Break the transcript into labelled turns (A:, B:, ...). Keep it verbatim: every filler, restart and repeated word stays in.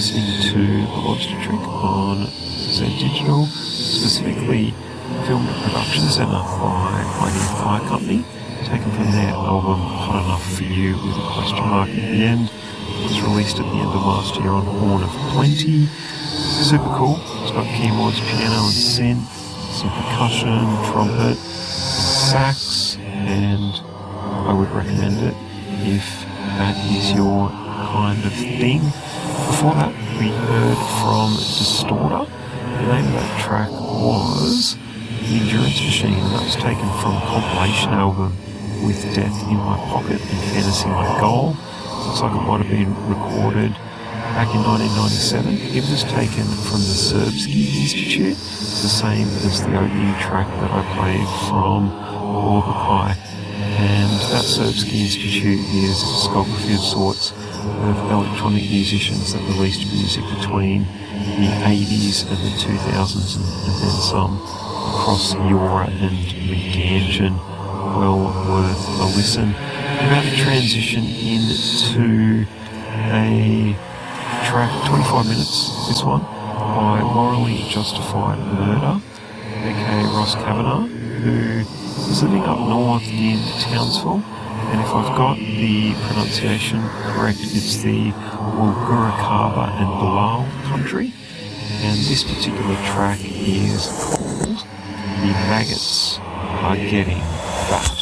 A: listening to The Lobster Trick on Z Digital, specifically filmed at Production Centre by Pioneer Fire Company, taken from their album Hot Enough For You with a question mark at the end. It was released at the end of last year on Horn of Plenty. Super cool. It's got keyboards, piano and synth, some percussion, trumpet, sax, and I would recommend it if that is your kind of thing. Before that, we heard from Distorter. The name of that track was The Endurance Machine, and that was taken from a compilation album With Death in My Pocket and Fantasy My Goal. Looks like it might have been recorded back in nineteen ninety-seven. It was taken from the Serbsky Institute, the same as the opening track that I played from Orbakai. And that Serbsky Institute is a discography of sorts of electronic musicians that released music between the eighties and the two thousands, and, and then some across Eura and McGanjan. Well worth a listen. We're about to transition into a track, twenty-five minutes, this one, by Morally Justified Murder, aka Ross Kavanagh, who is living up north in Townsville, and if I've got the pronunciation correct, it's the Walgurakaba and Bilal country, and this particular track is called The Maggots Are Getting Fat.